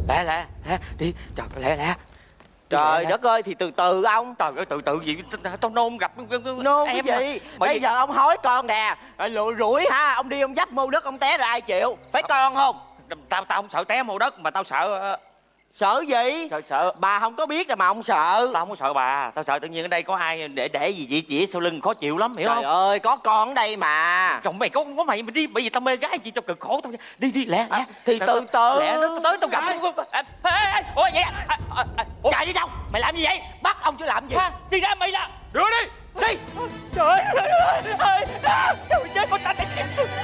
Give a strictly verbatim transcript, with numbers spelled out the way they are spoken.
Lẹ lẹ lẹ đi. Trời lẹ lẹ. Trời lẹ, đất ơi, thì từ từ ông. Trời ơi từ từ gì? Tao nôn gặp Nôn cái em gì? Bởi Bây vì... giờ ông hối con nè. Lụi rủi ha. Ông đi ông dắt mô đất ông té rồi ai chịu? Phải con không? Tao tao không sợ té mô đất mà tao sợ. Sợ gì? Sợ sợ. Bà không có biết rồi mà ông sợ. Tao không có sợ bà. Tao sợ tự nhiên ở đây có ai để để gì vậy chỉ sau lưng khó chịu lắm hiểu Trời không? Trời ơi có con ở đây mà. Chồng mày có có mày mày đi bởi vì tao mê gái gì cho cực khổ tao. Đi đi lẹ lẹ. À, thì từ từ. Lẹ nó tới tao gặp.